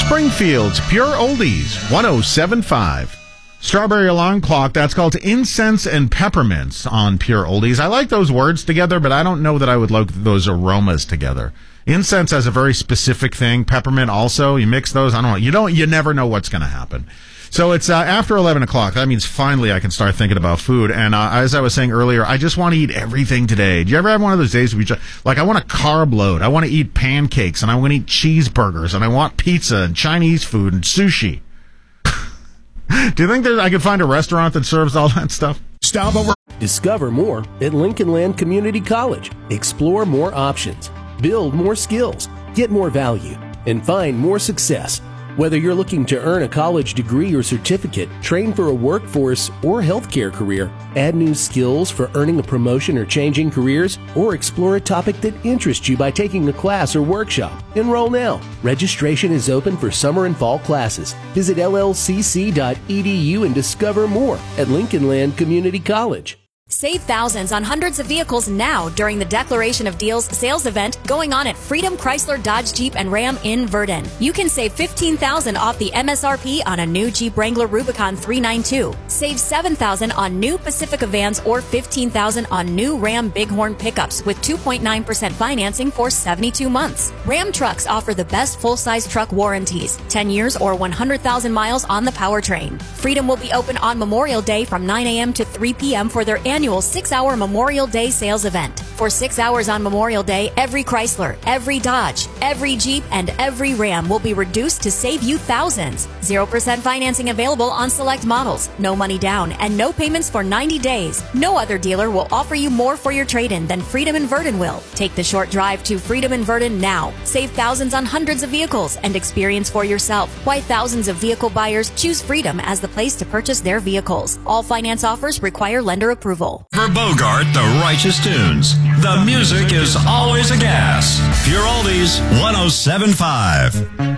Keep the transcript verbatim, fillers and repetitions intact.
Springfield's Pure Oldies, one oh seven point five. Strawberry Alarm Clock, that's called Incense and Peppermints on Pure Oldies. I like those words together, but I don't know that I would like those aromas together. Incense has a very specific thing. Peppermint also. You mix those, I don't know. You don't, you never know what's going to happen. So it's uh, after eleven o'clock. That means finally I can start thinking about food. And uh, as I was saying earlier, I just want to eat everything today. Do you ever have one of those days where you just, like, I want a carb load. I want to eat pancakes, and I want to eat cheeseburgers, and I want pizza and Chinese food and sushi. Do you think that I could find a restaurant that serves all that stuff? Stop over. Discover more at Lincoln Land Community College. Explore more options, build more skills, get more value, and find more success. Whether you're looking to earn a college degree or certificate, train for a workforce or healthcare career, add new skills for earning a promotion or changing careers, or explore a topic that interests you by taking a class or workshop, enroll now. Registration is open for summer and fall classes. Visit L L C C dot E D U and discover more at Lincoln Land Community College. Save thousands on hundreds of vehicles now during the Declaration of Deals sales event going on at Freedom Chrysler Dodge Jeep and Ram in Verdon. You can save fifteen thousand dollars off the M S R P on a new Jeep Wrangler Rubicon three ninety-two. Save seven thousand dollars on new Pacifica vans or fifteen thousand dollars on new Ram Bighorn pickups with two point nine percent financing for seventy-two months. Ram trucks offer the best full-size truck warranties, ten years or one hundred thousand miles on the powertrain. Freedom will be open on Memorial Day from nine a.m. to three p.m. for their annual Annual six-hour Memorial Day sales event. For six hours on Memorial Day, every Chrysler, every Dodge, every Jeep, and every Ram will be reduced to save you thousands. zero percent financing available on select models, no money down, and no payments for ninety days. No other dealer will offer you more for your trade-in than Freedom in Verdon will. Take the short drive to Freedom in Verdon now. Save thousands on hundreds of vehicles and experience for yourself why thousands of vehicle buyers choose Freedom as the place to purchase their vehicles. All finance offers require lender approval. For Bogart, the righteous tunes. The music is always a gas. Pure Oldies, one oh seven point five.